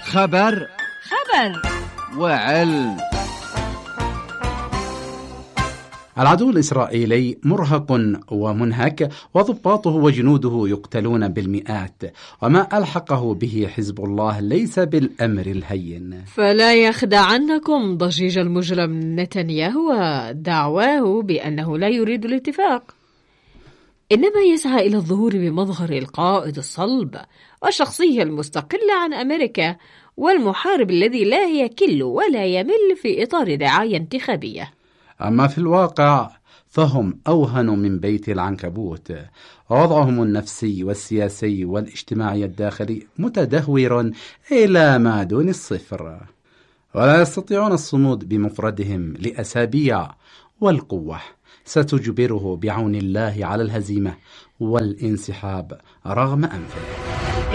خبر وعلم. العدو الإسرائيلي مرهق ومنهك، وضباطه وجنوده يقتلون بالمئات، وما ألحقه به حزب الله ليس بالأمر الهين. فلا يخدعنكم ضجيج المجرم نتنياهو ودعواه بأنه لا يريد الاتفاق، إنما يسعى إلى الظهور بمظهر القائد الصلب والشخصية المستقلة عن أمريكا، والمحارب الذي لا يكل ولا يمل في إطار دعاية انتخابية. أما في الواقع فهم أوهن من بيت العنكبوت، ووضعهم النفسي والسياسي والاجتماعي الداخلي متدهور إلى ما دون الصفر، ولا يستطيعون الصمود بمفردهم لأسابيع، والقوة ستجبره بعون الله على الهزيمة والانسحاب رغم أنفه.